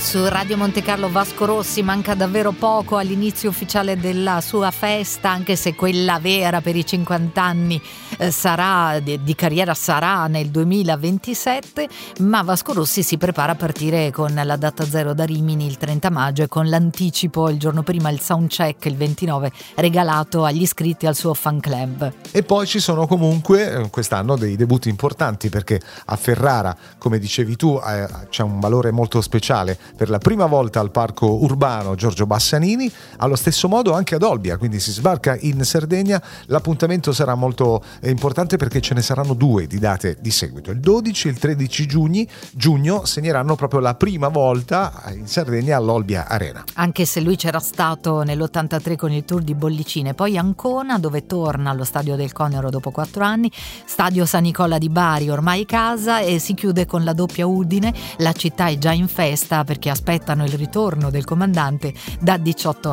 Su Radio Monte Carlo Vasco Rossi, manca davvero poco all'inizio ufficiale della sua festa, anche se quella vera per i 50 anni di carriera sarà nel 2027, ma Vasco Rossi si prepara a partire con la data zero da Rimini il 30 maggio e con l'anticipo il giorno prima, il soundcheck il 29, regalato agli iscritti al suo fan club. E poi ci sono comunque quest'anno dei debutti importanti, perché a Ferrara, come dicevi tu, c'è un valore molto speciale. Per la prima volta al parco urbano Giorgio Bassanini, allo stesso modo anche ad Olbia, quindi si sbarca in Sardegna. L'appuntamento sarà molto importante perché ce ne saranno due di date di seguito, il 12 e il 13 giugno segneranno proprio la prima volta in Sardegna all'Olbia Arena. Anche se lui c'era stato nell'83 con il tour di Bollicine, poi Ancona, dove torna allo Stadio del Conero dopo 4 anni, Stadio San Nicola di Bari ormai casa, e si chiude con la doppia Udine. La città è già in festa perché aspettano il ritorno del comandante da 18